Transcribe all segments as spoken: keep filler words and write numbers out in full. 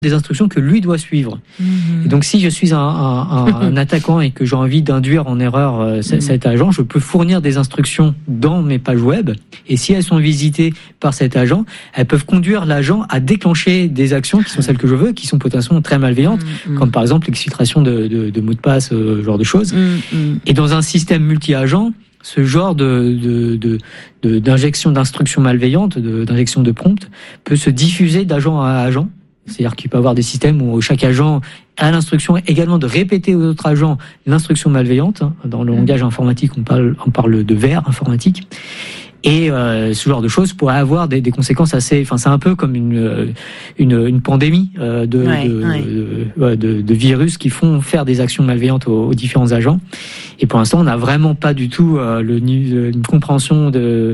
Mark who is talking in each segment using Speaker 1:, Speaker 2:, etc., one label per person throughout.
Speaker 1: des instructions que lui doit suivre. Mmh. Et donc, si je suis un, un, un, un attaquant et que j'ai envie d'induire en erreur euh, mmh. cet agent, je peux fournir des instructions dans mes pages web. Et si elles sont visitées par cet agent, elles peuvent conduire l'agent à déclencher des actions qui sont celles que je veux, qui sont potentiellement très malveillantes, mmh. comme par exemple l'exfiltration de, de, de mots de passe, ce euh, genre de choses. Mmh. Et dans un système multi-agent, ce genre de, de, de, de d'injection d'instructions malveillantes, de, d'injection de prompts, peut se diffuser d'agent à agent. C'est-à-dire qu'il peut y avoir des systèmes où chaque agent a l'instruction également de répéter aux autres agents l'instruction malveillante. Dans le langage informatique, on parle, on parle de vers informatique. Et euh, ce genre de choses pourrait avoir des, des conséquences assez. Enfin, c'est un peu comme une une, une pandémie euh, de, ouais, de, ouais. de, de de virus qui font faire des actions malveillantes aux, aux différents agents. Et pour l'instant, on n'a vraiment pas du tout euh, le une compréhension de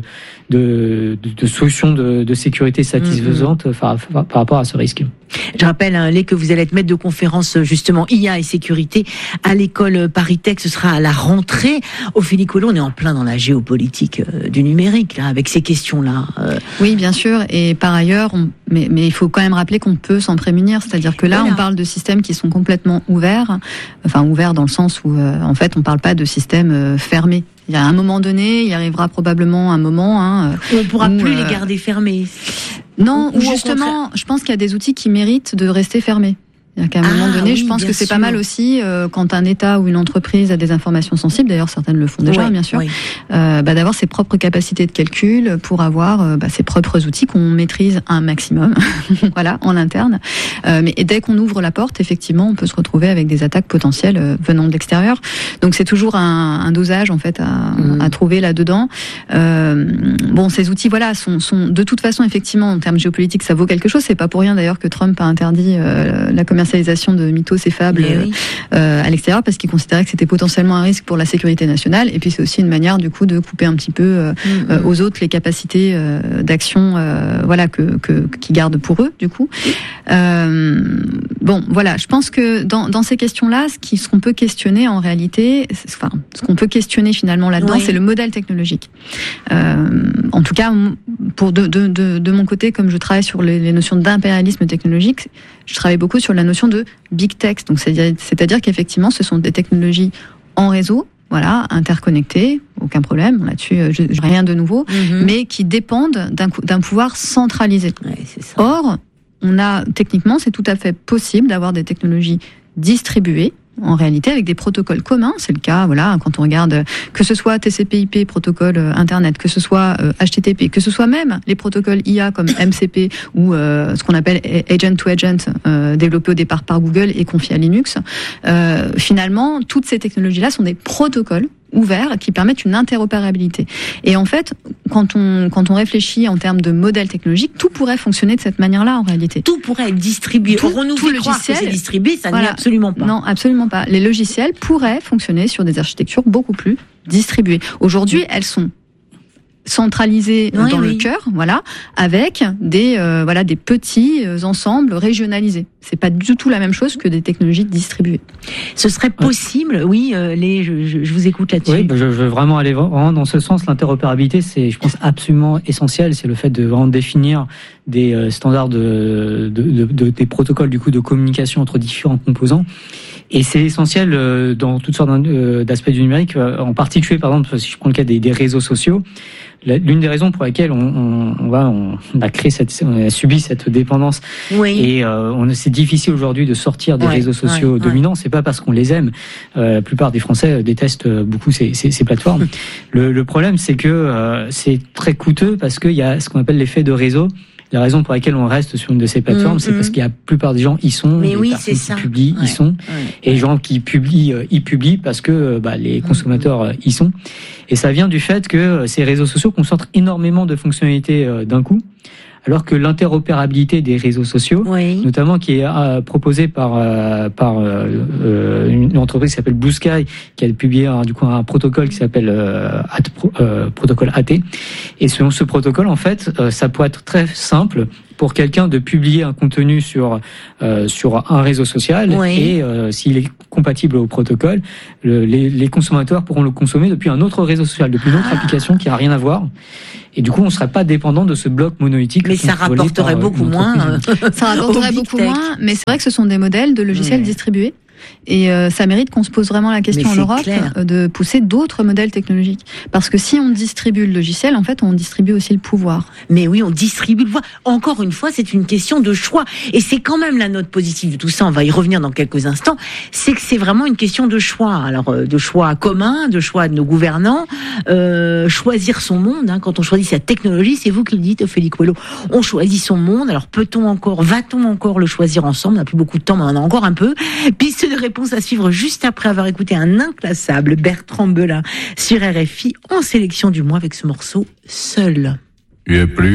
Speaker 1: de de, de solutions de, de sécurité satisfaisantes mm-hmm. par, par, par rapport à ce risque.
Speaker 2: Je rappelle, hein, Lé, que vous allez être maître de conférence justement I A et sécurité à l'école ParisTech. Ce sera à la rentrée. Ophélie Collot, on est en plein dans la géopolitique euh, du numérique, là, avec ces questions-là. Euh...
Speaker 3: Oui, bien sûr. Et par ailleurs, on, mais, mais il faut quand même rappeler qu'on peut s'en prémunir. C'est-à-dire que là, voilà. on parle de systèmes qui sont complètement ouverts. Enfin, ouverts dans le sens où, euh, en fait, on parle pas de systèmes euh, fermés. Il y a un moment donné, il y arrivera probablement un moment. Hein,
Speaker 2: on ne pourra où, plus euh...
Speaker 3: les
Speaker 2: garder fermés.
Speaker 3: Non, ou justement, je pense qu'il y a des outils qui méritent de rester fermés. C'est-à-dire qu'à un ah, moment donné, oui, je pense que c'est sûr. Pas mal aussi euh, quand un État ou une entreprise a des informations sensibles, d'ailleurs certaines le font déjà, ouais, bien sûr, ouais. euh, bah, d'avoir ses propres capacités de calcul pour avoir euh, bah, ses propres outils qu'on maîtrise un maximum, voilà, en interne. Euh, mais et dès qu'on ouvre la porte, effectivement, on peut se retrouver avec des attaques potentielles euh, venant de l'extérieur. Donc c'est toujours un, un dosage en fait à, mmh. à trouver là-dedans. Euh, bon, ces outils, voilà, sont, sont de toute façon effectivement en termes géopolitiques, ça vaut quelque chose. C'est pas pour rien d'ailleurs que Trump a interdit euh, la commercialisation de mythos et fables oui. euh, à l'extérieur parce qu'il considérait que c'était potentiellement un risque pour la sécurité nationale et puis c'est aussi une manière du coup de couper un petit peu euh, mm-hmm. euh, aux autres les capacités euh, d'action euh, voilà que, que qu'ils gardent pour eux du coup euh, bon voilà je pense que dans, dans ces questions là ce qui ce qu'on peut questionner en réalité enfin ce qu'on peut questionner finalement là-dedans oui. c'est le modèle technologique euh, en tout cas pour de, de, de, de mon côté comme je travaille sur les, les notions d'impérialisme technologique je travaille beaucoup sur la notion de big tech, donc c'est-à-dire, c'est-à-dire qu'effectivement, ce sont des technologies en réseau, voilà, interconnectées, aucun problème là-dessus, je, je, rien de nouveau, mm-hmm. mais qui dépendent d'un, d'un pouvoir centralisé.
Speaker 2: Ouais, c'est ça.
Speaker 3: Or, on a techniquement, c'est tout à fait possible d'avoir des technologies distribuées. En réalité, avec des protocoles communs, c'est le cas, voilà, quand on regarde que ce soit T C P I P, protocole Internet, que ce soit euh, H T T P, que ce soit même les protocoles I A comme M C P ou euh, ce qu'on appelle Agent to Agent, euh, développé au départ par Google et confié à Linux. Euh, finalement, toutes ces technologies-là sont des protocoles ouverts qui permettent une interopérabilité. Et en fait, quand on quand on réfléchit en termes de modèle technologique, tout pourrait fonctionner de cette manière-là en réalité.
Speaker 2: Tout pourrait être distribué.
Speaker 3: Tout,
Speaker 2: on nous
Speaker 3: tout
Speaker 2: fait croire que c'est distribué, ça voilà. n'est absolument pas.
Speaker 3: Non, absolument pas. Les logiciels pourraient fonctionner sur des architectures beaucoup plus distribuées. Aujourd'hui, elles sont centralisées oui, dans oui. le cœur, voilà, avec des euh, voilà des petits ensembles régionalisés. C'est pas du tout la même chose que des technologies distribuées.
Speaker 2: Ce serait possible, oui, euh, les, je, je, je vous écoute là-dessus.
Speaker 1: Oui, bah, je veux vraiment aller vraiment dans ce sens. L'interopérabilité, c'est, je pense, absolument essentiel. C'est le fait de vraiment définir des euh, standards de, de, de, de des protocoles du coup de communication entre différents composants. Et c'est essentiel euh, dans toutes sortes euh, d'aspects du numérique, euh, en particulier, par exemple, si je prends le cas des, des réseaux sociaux. L'une des raisons pour lesquelles on, on, on va, on a créé cette, on a subi cette dépendance,
Speaker 2: oui.
Speaker 1: et euh, on, c'est difficile aujourd'hui de sortir des ouais, réseaux sociaux ouais, dominants. Ouais. C'est pas parce qu'on les aime. Euh, la plupart des Français détestent beaucoup ces, ces, ces plateformes. le, le problème, c'est que euh, c'est très coûteux parce qu'il y a ce qu'on appelle l'effet de réseau. La raison pour laquelle on reste sur une de ces plateformes, mmh, c'est mmh. parce qu'il y a la plupart des gens y sont,
Speaker 2: mais
Speaker 1: les
Speaker 2: oui,
Speaker 1: personnes
Speaker 2: c'est
Speaker 1: qui
Speaker 2: ça.
Speaker 1: publient
Speaker 2: ouais.
Speaker 1: y sont, ouais. et les gens qui publient euh, y publient parce que bah, les consommateurs euh, y sont. Et ça vient du fait que euh, ces réseaux sociaux concentrent énormément de fonctionnalités euh, d'un coup. Alors que l'interopérabilité des réseaux sociaux, oui. notamment qui est euh, proposée par euh, par euh, une entreprise qui s'appelle Blue Sky, qui a publié un, du coup un protocole qui s'appelle euh, A T, euh, protocole A T. Et selon ce protocole, en fait, euh, ça pourrait être très simple pour quelqu'un de publier un contenu sur euh, sur un réseau social oui. et euh, s'il est compatible au protocole, le, les, les consommateurs pourront le consommer depuis un autre réseau social, depuis une autre ah. application qui n'a rien à voir. Et du coup, on ne serait pas dépendant de ce bloc monolithique.
Speaker 2: Mais ça rapporterait par, beaucoup moins.
Speaker 3: Ça rapporterait beaucoup moins. Mais c'est vrai que ce sont des modèles de logiciels mmh. distribués. Et euh, ça mérite qu'on se pose vraiment la question en Europe clair. de pousser d'autres modèles technologiques. Parce que si on distribue le logiciel, en fait, on distribue aussi le pouvoir.
Speaker 2: Mais oui, on distribue le pouvoir. Encore une fois, c'est une question de choix. Et c'est quand même la note positive de tout ça, on va y revenir dans quelques instants, c'est que c'est vraiment une question de choix. Alors, euh, de choix commun, de choix de nos gouvernants, euh, choisir son monde. Hein, quand on choisit sa technologie, c'est vous qui le dites, Ophélie Coelho. On choisit son monde. Alors, peut-on encore, va-t-on encore le choisir ensemble? On n'a plus beaucoup de temps, mais on en a encore un peu. Piste de réponse à suivre juste après avoir écouté un inclassable Bertrand Belin sur R F I en sélection du mois avec ce morceau Seul.
Speaker 4: Tu es plus